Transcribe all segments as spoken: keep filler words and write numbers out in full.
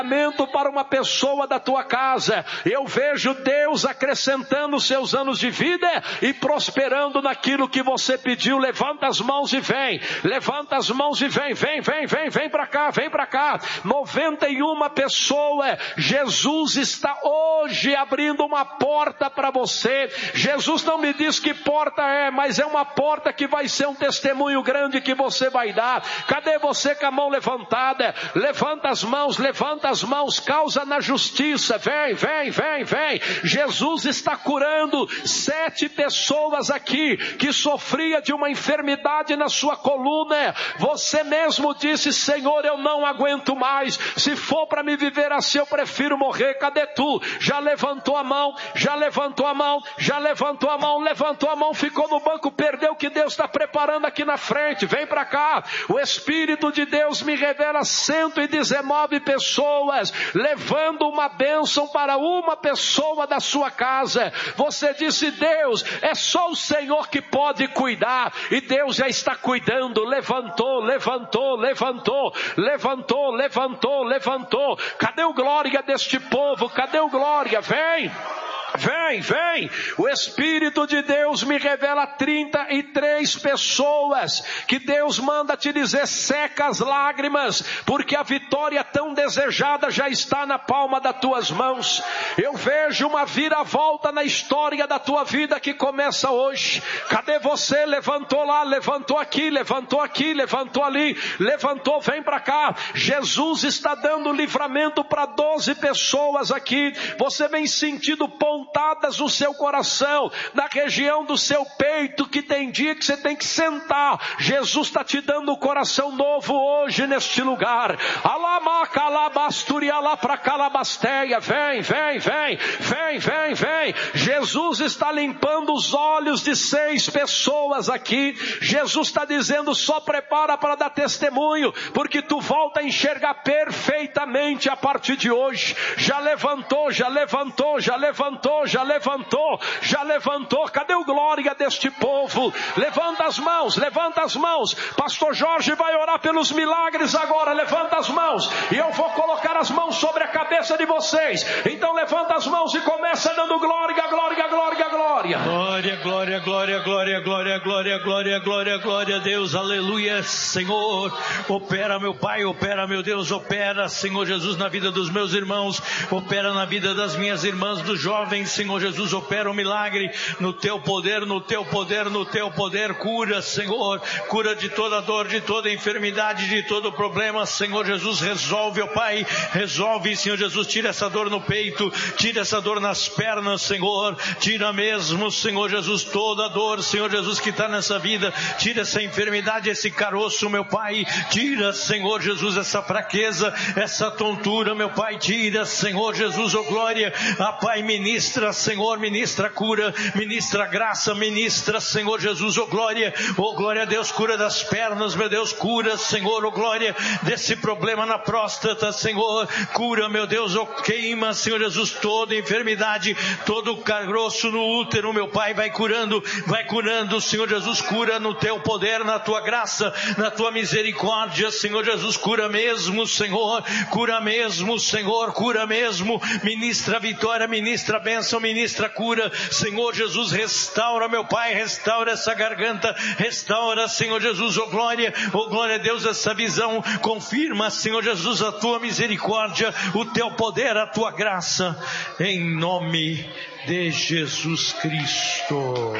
para uma pessoa da tua casa. Eu vejo Deus acrescentando seus anos de vida e prosperando naquilo que você pediu. Levanta as mãos e vem, levanta as mãos e vem, vem, vem, vem, vem para cá, vem para cá. noventa e uma pessoas, Jesus está hoje abrindo uma porta para você. Jesus não me diz que porta é, mas é uma porta que vai ser um testemunho grande que você vai dar. Cadê você com a mão levantada? Levanta as mãos, levanta as mãos, causa na justiça, vem, vem, vem, vem. Jesus está curando sete pessoas aqui que sofria de uma enfermidade na sua coluna. Você mesmo disse: Senhor, eu não aguento mais, se for para me viver assim eu prefiro morrer. Cadê tu? Já levantou a mão, já levantou a mão, já levantou a mão, levantou a mão, ficou no banco, perdeu o que Deus está preparando aqui na frente. Vem para cá. O Espírito de Deus me revela cento e dezenove pessoas levando uma bênção para uma pessoa da sua casa. Você disse: Deus, é só o Senhor que pode cuidar, e Deus já está cuidando. Levantou, levantou, levantou, levantou, levantou, levantou. Cadê o glória deste povo? Cadê o glória? Vem! Vem, vem, o Espírito de Deus me revela trinta e três pessoas que Deus manda te dizer: seca as lágrimas, porque a vitória tão desejada já está na palma das tuas mãos. Eu vejo uma viravolta na história da tua vida que começa hoje. Cadê você? Levantou lá, levantou aqui, levantou aqui, levantou ali, levantou, vem para cá. Jesus está dando livramento para doze pessoas aqui. Você vem sentindo pontadas no seu coração, na região do seu peito, que tem dia que você tem que sentar. Jesus está te dando um coração novo hoje neste lugar. Vem, vem, vem, vem, vem, vem. Jesus está limpando os olhos de seis pessoas aqui. Jesus está dizendo: só prepara para dar testemunho, porque tu volta a enxergar perfeitamente a partir de hoje. Já levantou, já levantou, já levantou, já levantou, já levantou. Cadê o glória deste povo? Levanta as mãos, levanta as mãos. Pastor Jorge vai orar pelos milagres agora. Levanta as mãos e eu vou colocar as mãos sobre a cabeça de vocês. Então levanta as mãos e começa dando glória, glória, glória, glória. Glória, glória, glória, glória, glória, glória, glória, glória, glória a Deus, aleluia. Senhor, opera, meu Pai, opera, meu Deus, opera, Senhor Jesus, na vida dos meus irmãos, opera na vida das minhas irmãs, dos jovens. Senhor Jesus, opera um milagre no teu poder, no teu poder, no teu poder. Cura, Senhor, cura de toda dor, de toda enfermidade, de todo problema. Senhor Jesus, resolve, ó Pai, resolve, Senhor Jesus, tira essa dor no peito, tira essa dor nas pernas, Senhor, tira mesmo, Senhor Jesus, toda dor, Senhor Jesus, que está nessa vida, tira essa enfermidade, esse caroço, meu Pai, tira, Senhor Jesus, essa fraqueza, essa tontura, meu Pai, tira, Senhor Jesus, ó glória, a Pai, ministra, Senhor, ministra cura, ministra graça, ministra, Senhor Jesus, oh glória, oh glória a Deus, cura das pernas, meu Deus, cura, Senhor, oh glória, desse problema na próstata, Senhor, cura, meu Deus, oh queima, Senhor Jesus, toda enfermidade, todo caroço no útero, meu Pai, vai curando, vai curando, Senhor Jesus, cura no teu poder, na tua graça, na tua misericórdia, Senhor Jesus, cura mesmo, Senhor, cura mesmo, Senhor, cura mesmo, ministra vitória, ministra bênção, ministra cura, Senhor Jesus, restaura, meu Pai, restaura essa garganta, restaura, Senhor Jesus, oh glória, oh glória a Deus, essa visão, confirma, Senhor Jesus, a tua misericórdia, o teu poder, a tua graça, em nome de Jesus Cristo.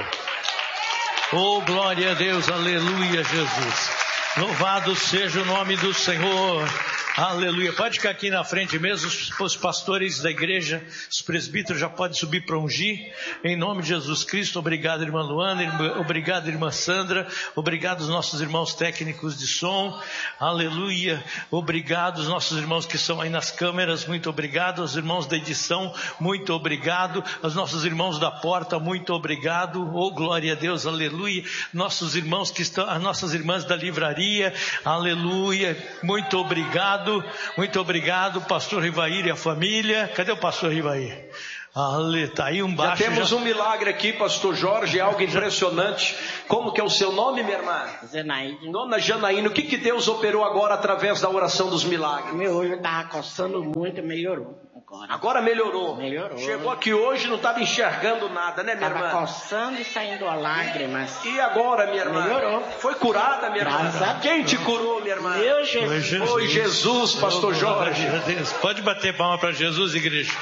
Oh glória a Deus, aleluia, Jesus, louvado seja o nome do Senhor. Aleluia. Pode ficar aqui na frente mesmo, os pastores da igreja, os presbíteros já podem subir para ungir, em nome de Jesus Cristo. Obrigado, irmã Luana, irmã, obrigado, irmã Sandra, obrigado aos nossos irmãos técnicos de som, aleluia, obrigado aos nossos irmãos que estão aí nas câmeras, muito obrigado, aos irmãos da edição, muito obrigado, aos nossos irmãos da porta, muito obrigado, oh glória a Deus, aleluia, nossos irmãos que estão, as nossas irmãs da livraria, aleluia, muito obrigado. Muito obrigado, pastor Rivair e a família. Cadê o pastor Rivair? Ale, tá aí um baixo. Já temos já... um milagre aqui, pastor Jorge, algo impressionante. Como que é o seu nome, minha irmã? Zenaide. Dona Janaína, o que que Deus operou agora através da oração dos milagres? Meu olho estava coçando muito, melhorou. Agora, agora melhorou. Melhorou. Chegou aqui hoje, não estava enxergando nada, né, minha tava irmã? Estava coçando e saindo a lágrimas. E agora, minha irmã? Melhorou. Foi curada, minha Graças irmã? Quem te curou, minha irmã? Meu Jesus. Foi Jesus, Foi Jesus, pastor Jorge. Deus. Pode bater palma para Jesus, igreja.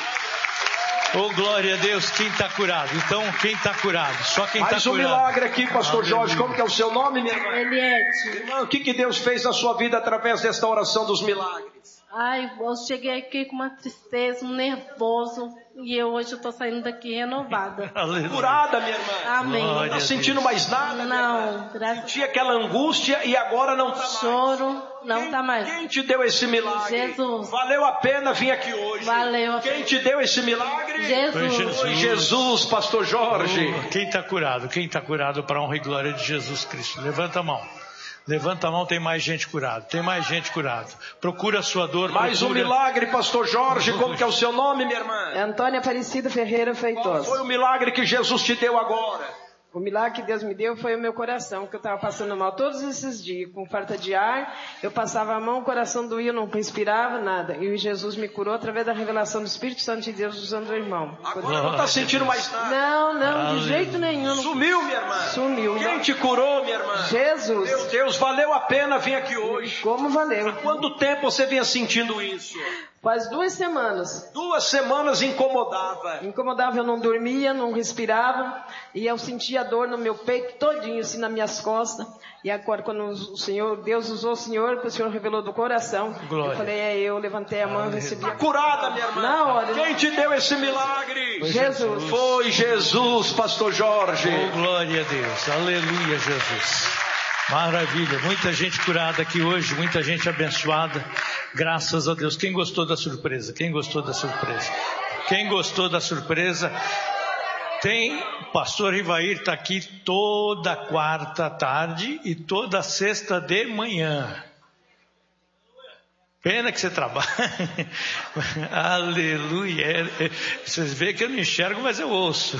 Oh, glória a Deus, quem está curado? Então, quem está curado? Só quem está Mais um curado. milagre aqui, pastor Aleluia. Jorge. Como que é o seu nome, minha irmã? Eliette. Irmã, o que que Deus fez na sua vida através desta oração dos milagres? Ai, eu cheguei aqui com uma tristeza, um nervoso. E eu hoje estou saindo daqui renovada. Aleluia. Curada, minha irmã. Amém. Não está sentindo mais nada? Não, graças a Sentia aquela angústia e agora não está mais. Choro, não Quem- está mais. Quem te deu esse milagre? Jesus. Valeu a pena vir aqui hoje. Valeu a Quem pena. te deu esse milagre? Jesus. Foi Foi Jesus, pastor Jorge. Oh, quem está curado? Quem está curado para a honra e glória de Jesus Cristo? Levanta a mão. Levanta a mão, tem mais gente curada. Tem mais gente curada. Procura a sua dor. Mais um procura... milagre, pastor Jorge. Como que é o seu nome, minha irmã? Antônia Aparecida Ferreira Qual Feitosa. foi o milagre que Jesus te deu agora? O milagre que Deus me deu foi o meu coração, que eu estava passando mal todos esses dias, com falta de ar. Eu passava a mão, o coração doía, não respirava, nada. E Jesus me curou através da revelação do Espírito Santo de Deus usando o irmão. Agora não está sentindo mais nada. Não, não, de jeito nenhum. não- Sumiu, minha irmã. Sumiu. Quem te curou, minha irmã? Jesus. Meu Deus, valeu a pena vir aqui hoje. Como valeu. Quanto tempo você vinha sentindo isso? Faz duas semanas. Duas semanas incomodava. Incomodava, eu não dormia, não respirava. E eu sentia dor no meu peito todinho, assim, nas minhas costas. E agora, quando o Senhor, Deus usou o Senhor, que o Senhor revelou do coração, Glória. eu falei, é eu, levantei a mão e recebi a... Curada, minha irmã. Na hora. Quem te deu esse milagre? Jesus. Foi Jesus, pastor Jorge. Oh, glória a Deus. Aleluia, Jesus. Maravilha. Muita gente curada aqui hoje. Muita gente abençoada. Graças a Deus. Quem gostou da surpresa? Quem gostou da surpresa? Quem gostou da surpresa? Tem, o pastor Rivair está aqui toda quarta à tarde e toda sexta de manhã. Pena que você trabalha. Aleluia. É, é, vocês veem que eu não enxergo, mas eu ouço.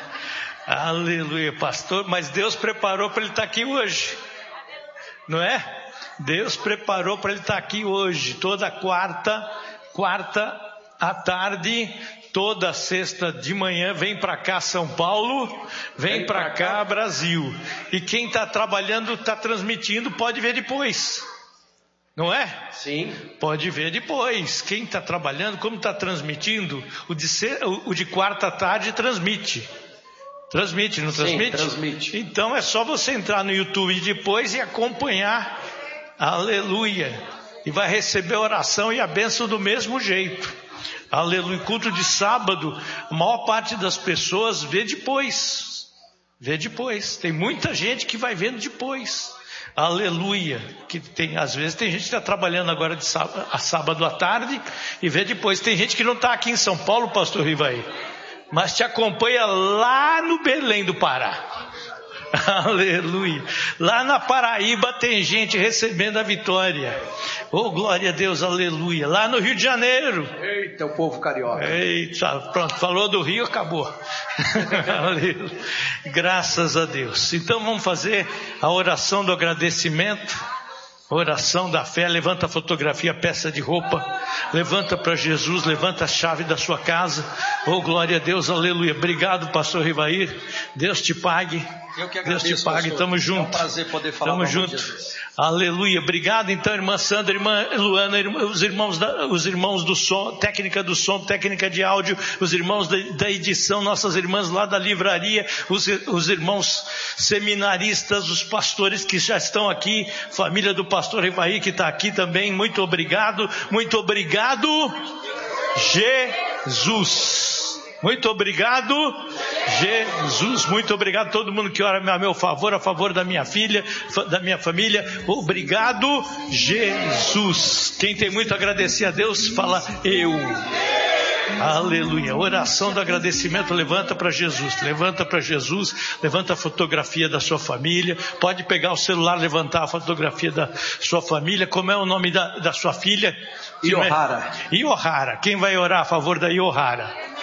Aleluia, pastor. Mas Deus preparou para ele estar aqui hoje. Não é? Deus preparou para ele estar aqui hoje. Toda quarta, quarta à tarde, toda sexta de manhã, vem para cá São Paulo, vem, vem para cá Brasil. E quem está trabalhando, está transmitindo, pode ver depois. Não é? Sim. Pode ver depois. Quem está trabalhando, como está transmitindo, o de, ser, o de quarta à tarde transmite. Transmite, não transmite? Sim, transmite. Então é só você entrar no YouTube depois e acompanhar. Aleluia. E vai receber a oração e a bênção do mesmo jeito. Aleluia. Culto de sábado, a maior parte das pessoas vê depois. Vê depois. Tem muita gente que vai vendo depois. Aleluia. Que tem, às vezes tem gente que está trabalhando agora de sábado, a sábado à tarde e vê depois. Tem gente que não está aqui em São Paulo, pastor Rivaí, mas te acompanha lá no Belém do Pará. Aleluia. Lá na Paraíba tem gente recebendo a vitória. Oh, glória a Deus, aleluia. Lá no Rio de Janeiro. Eita, o povo carioca. Eita, pronto, falou do Rio, acabou. Aleluia. Graças a Deus. Então vamos fazer a oração do agradecimento. Oração da fé. Levanta a fotografia, a peça de roupa. Levanta para Jesus, levanta a chave da sua casa. Oh, glória a Deus, aleluia. Obrigado, pastor Rivair. Deus te pague. Eu que Deus agradeço, te pague. pastor. Tamo junto. É um prazer poder falar Tamo com junto. Jesus. Aleluia. Obrigado, então, irmã Sandra, irmã Luana, irmã, os irmãos da, os irmãos do som, técnica do som, técnica de áudio, os irmãos da, da edição, nossas irmãs lá da livraria, os, os irmãos seminaristas, os pastores que já estão aqui, família do pastor Rivaí que está aqui também. Muito obrigado. Muito obrigado, Jesus. Muito obrigado, Jesus. Muito obrigado a todo mundo que ora a meu favor, a favor da minha filha, da minha família. Obrigado, Jesus. Quem tem muito a agradecer a Deus, fala eu. Aleluia. Oração do agradecimento. Levanta para Jesus. Levanta para Jesus. Levanta a fotografia da sua família. Pode pegar o celular, levantar a fotografia da sua família. Como é o nome da, da sua filha? Iohara. Iohara. Quem vai orar a favor da Iohara?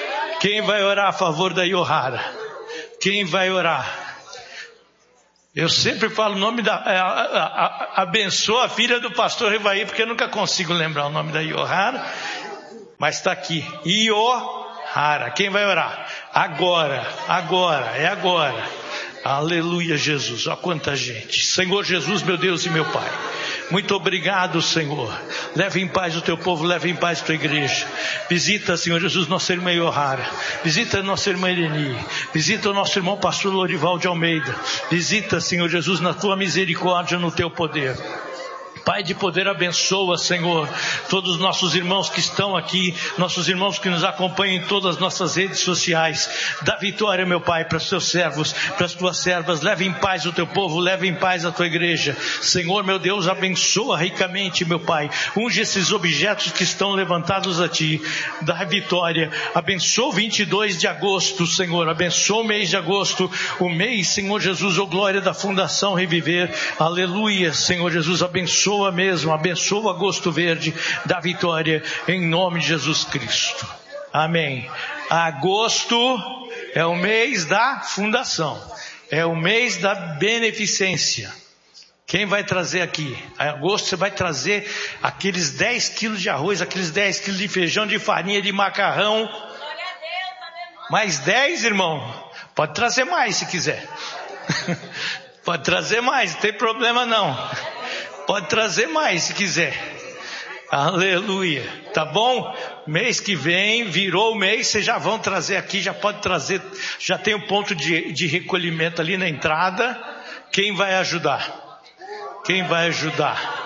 Quem vai orar a favor da Yohara? Quem vai orar? Eu sempre falo o nome da... A, a, a, abençoa a filha do pastor Rivaí, porque eu nunca consigo lembrar o nome da Yohara. Mas está aqui. Yohara. Quem vai orar? Agora. Agora. É agora. Aleluia, Jesus. Olha quanta gente. Senhor Jesus, meu Deus e meu Pai. Muito obrigado, Senhor. Leve em paz o teu povo, leve em paz a tua igreja. Visita, Senhor Jesus, nossa irmã Yohara. Visita nossa irmã Ireni. Visita o nosso irmão pastor Lorival de Almeida. Visita, Senhor Jesus, na tua misericórdia, no teu poder. Pai de poder, abençoa, Senhor, todos os nossos irmãos que estão aqui, nossos irmãos que nos acompanham em todas as nossas redes sociais. Dá vitória, meu Pai, para os teus servos, para as tuas servas. Leve em paz o teu povo, leve em paz a tua igreja. Senhor, meu Deus, abençoa ricamente, meu Pai. Unge esses objetos que estão levantados a ti. Dá vitória. Abençoa o vinte e dois de agosto, Senhor. Abençoa o mês de agosto, o mês, Senhor Jesus, ô glória da Fundação Reviver. Aleluia, Senhor Jesus, abençoa. Abençoa mesmo, abençoa o agosto verde da vitória, em nome de Jesus Cristo. Amém. Agosto é o mês da fundação, é o mês da beneficência. Quem vai trazer aqui? Em agosto você vai trazer aqueles dez quilos de arroz, aqueles dez quilos de feijão, de farinha, de macarrão. Mais dez, irmão? Pode trazer mais se quiser. Pode trazer mais, não tem problema não. Pode trazer mais se quiser. Aleluia. Tá bom? Mês que vem, virou o mês, vocês já vão trazer aqui, já pode trazer, já tem um ponto de, de recolhimento ali na entrada. Quem vai ajudar? Quem vai ajudar?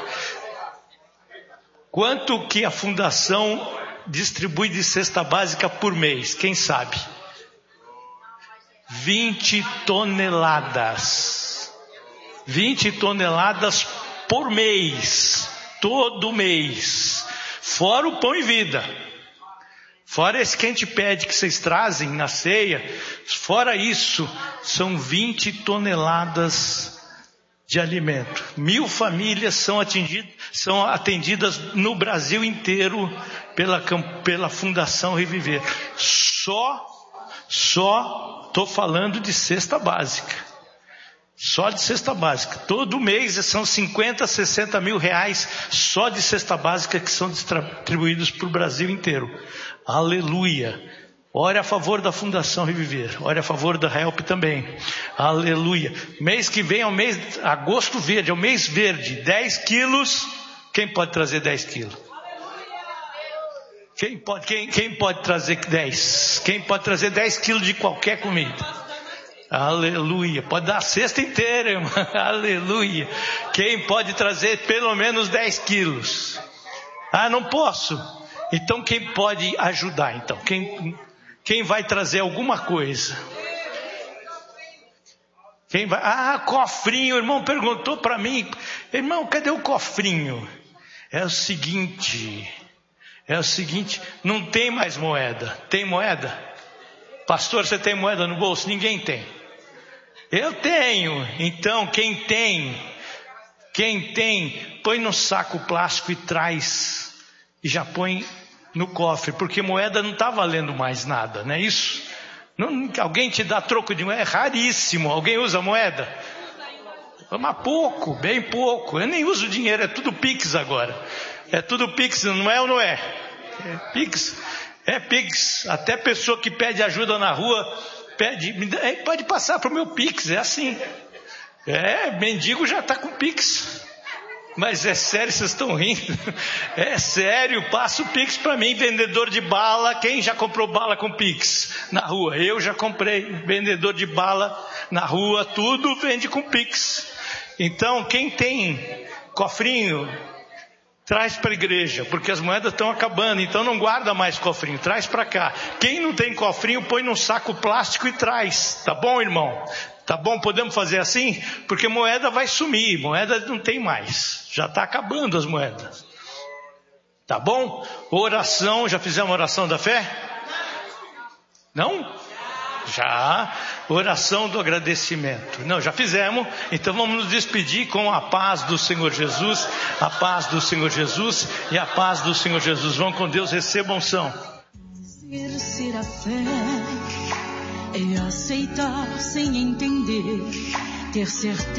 Quanto que a fundação distribui de cesta básica por mês? Quem sabe? vinte toneladas. vinte toneladas por mês, todo mês, fora o pão e vida, fora esse que a gente pede que vocês trazem na ceia, fora isso, são vinte toneladas de alimento. Mil famílias são atendidas, são atendidas no Brasil inteiro pela, pela Fundação Reviver. Só, só estou falando de cesta básica. Só de cesta básica. Todo mês são cinquenta, sessenta mil reais só de cesta básica que são distribuídos para o Brasil inteiro. Aleluia. Ore a favor da Fundação Reviver. Ore a favor da Help também. Aleluia. Mês que vem é o mês, agosto verde, é o mês verde. dez quilos. Quem pode trazer dez quilos? Quem pode, quem, quem pode trazer dez? Quem pode trazer dez quilos de qualquer comida? Aleluia. Pode dar a cesta inteira, irmão. Aleluia. Quem pode trazer pelo menos dez quilos? Ah, não posso. Então quem pode ajudar? Então quem, quem vai trazer alguma coisa? Quem vai? Ah, cofrinho. O irmão perguntou para mim. Irmão, cadê o cofrinho? É o seguinte. É o seguinte. Não tem mais moeda. Tem moeda? Pastor, você tem moeda no bolso? Ninguém tem. Eu tenho. Então, quem tem, quem tem, põe no saco plástico e traz. E já põe no cofre. Porque moeda não está valendo mais nada, não é isso? Não, alguém te dá troco de moeda? É raríssimo. Alguém usa moeda? Mas pouco, bem pouco. Eu nem uso dinheiro, é tudo Pix agora. É tudo Pix, não é ou não é? É Pix. É Pix. Até pessoa que pede ajuda na rua, pede, pode passar para o meu Pix, é assim. É, mendigo já está com Pix. Mas é sério, vocês estão rindo? É sério, passa o Pix para mim, vendedor de bala. Quem já comprou bala com Pix na rua? Eu já comprei, vendedor de bala na rua, tudo vende com Pix. Então, quem tem cofrinho, traz para a igreja, porque as moedas estão acabando, então não guarda mais cofrinho, traz para cá. Quem não tem cofrinho, põe num saco plástico e traz, tá bom, irmão? Tá bom, podemos fazer assim? Porque moeda vai sumir, moeda não tem mais, já está acabando as moedas. Tá bom? Oração, já fizemos a oração da fé? Não? Já. Oração do agradecimento. Não, já fizemos. Então vamos nos despedir com a paz do Senhor Jesus, a paz do Senhor Jesus e a paz do Senhor Jesus. Vão com Deus, recebam unção. Exercer a fé é aceitar sem entender, ter certeza.